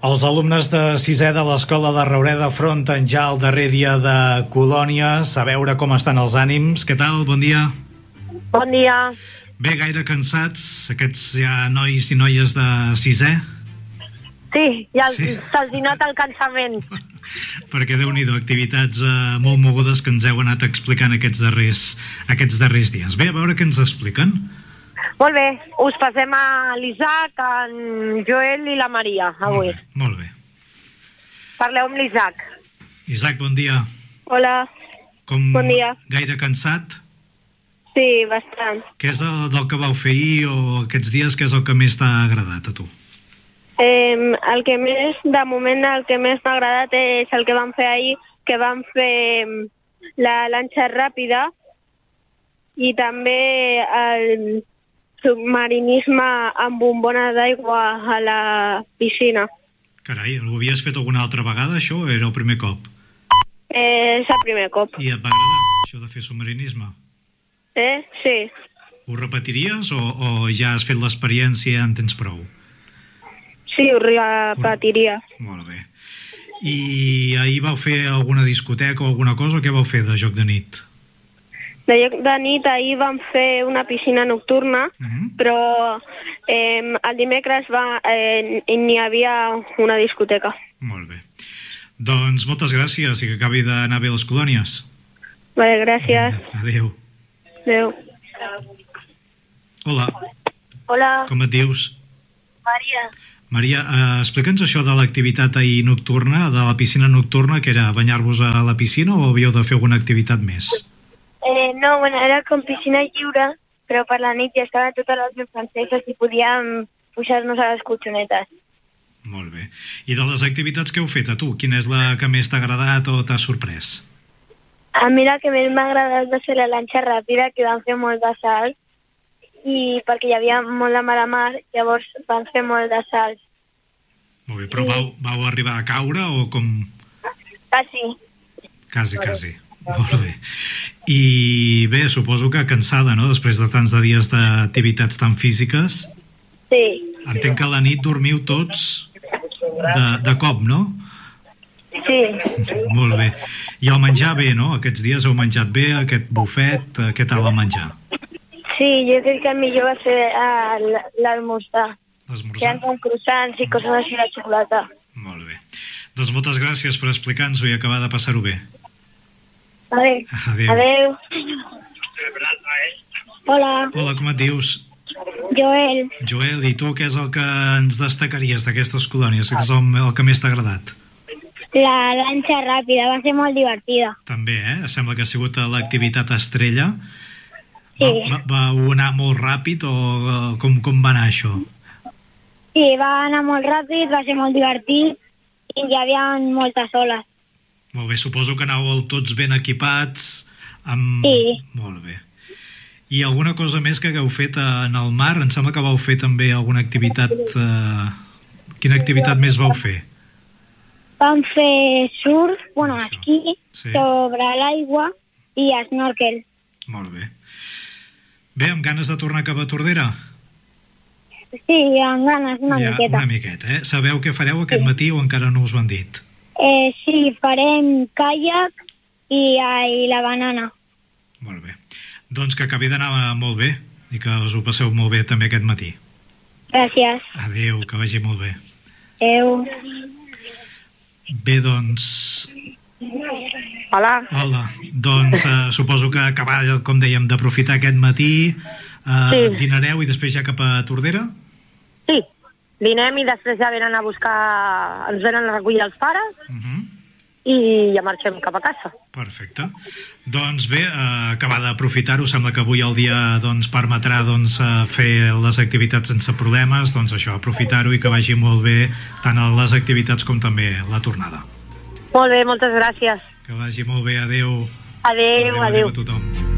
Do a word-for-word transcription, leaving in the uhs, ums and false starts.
Els alumnes de sisè de l'Escola de Raureda afronten ja el darrer dia de colònies, a veure com estan els ànims. Què tal? Bon dia. Bon dia. Bé, gaire cansats, aquests ja nois i noies de sisè? Sí, ja Sí. se'ls hi nota el cansament. Perquè Déu-n'hi-do, activitats eh, molt mogudes que ens heu anat explicant aquests darrers, aquests darrers dies. Bé, a veure què ens expliquen. Molt bé, us passem a l'Isaac, en Joel i la Maria, avui. Molt bé, molt bé. Parleu amb l'Isaac. Isaac, bon dia. Hola. Com Bon dia. Gaire cansat? Sí, bastant. Què és el del que vau fer ahir o aquests dies, què és el que més t'ha agradat a tu? Eh, el que més, de moment, el que més m'ha agradat és el que vam fer ahir, que vam fer la lanxa ràpida i també el submarinisme amb bombona d'aigua a la piscina. Carai, ho havies fet alguna altra vegada, això, o era el primer cop? Eh, és el primer cop. I et va agradar, això de fer submarinisme? Eh? Sí. Ho repetiries o, o ja has fet l'experiència i ja en tens prou? Sí, ho repetiria. Molt bé. I ahir vau fer alguna discoteca o alguna cosa, o què vau fer de joc de nit? De lloc de nit ahir vam fer una piscina nocturna, Uh-huh. però eh, el dimecres va, eh, n'hi havia una discoteca. Molt bé. Doncs moltes gràcies i que acabi d'anar bé les colònies. Vale, gràcies. Adéu. Adéu. Hola, Hola, com et dius? Maria. Maria, eh, explica'ns això de l'activitat ahir nocturna, de la piscina nocturna, que era banyar-vos a la piscina o havíeu de fer alguna activitat més? Eh, no, bueno, era com piscina lliure, però per la nit ja estaven totes les meves franceses i podíem pujar-nos a les colxonetes. Molt bé. I de les activitats que heu fet a tu, quina és la que més t'ha agradat o t'ha sorprès? A mi la que més m'ha agradat va ser la lanxa ràpida, que vam fer molt de salts, i perquè hi havia molt de mala mar, llavors vam fer molt de salts. Molt bé, però vau, vau arribar a caure o com... Quasi. Quasi, quasi. Molt bé. I bé, suposo que cansada, no?, després de tants de dies d'activitats tan físiques. Sí. Entenc que a la nit dormiu tots de, de cop, no? Sí. Molt bé. I el menjar bé, no? Aquests dies heu menjat bé, aquest bufet, eh, què tal el menjar? Sí, jo crec que el millor va ser eh, l'almorzar. L'esmorzar? Eren com croissants i coses així de xocolata. Molt bé. Doncs moltes gràcies per explicar-nos-ho i acabar de passar-ho bé. Vale. Adéu. Adéu. Hola, Hola, com et dius? Joel. Joel, i tu què és el que ens destacaries d'aquestes colònies? Què és el, el que més t'ha agradat? La lanxa ràpida va ser molt divertida. També, eh? Sembla que ha sigut l'activitat estrella. Sí. Va, va, va anar molt ràpid o eh, com, com va anar això? Sí, va anar molt ràpid, va ser molt divertit i hi havia moltes oles. Molt bé, suposo que anàveu tots ben equipats. Amb... Sí. Molt bé. I alguna cosa més que hagueu fet en el mar? Em sembla que vau fer també alguna activitat... Eh... Quina activitat més vau fer? Vam fer surf, bueno, Això. esquí, Sí. sobre l'aigua i snorkel. Molt bé. Bé, amb ganes de tornar cap a Tordera? Sí, amb ganes, una ja, miqueta. Una miqueta, eh? Sabeu què fareu aquest Sí. matí o encara no us ho han dit? Eh, sí, farem caiac i, i la banana. Molt bé. Doncs que acabi d'anar molt bé i que us ho passeu molt bé també aquest matí. Gràcies. Adéu, que vagi molt bé. Adéu. Bé, doncs... Hola. Hola. Doncs eh, suposo que acabar, com dèiem, d'aprofitar aquest matí, eh, Sí. dinareu i després ja cap a Tordera? Sí, dinem i després ja venen a buscar, ens venen a recollir els pares Uh -huh. i ja marxem cap a casa. Perfecte. Doncs bé, eh, acabar d'aprofitar-ho, sembla que avui el dia doncs, permetrà doncs, eh, fer les activitats sense problemes, doncs això, aprofitar-ho i que vagi molt bé tant a les activitats com també la tornada. Molt bé, moltes gràcies. Que vagi molt bé, adéu. Adéu, adéu. Adéu a tothom.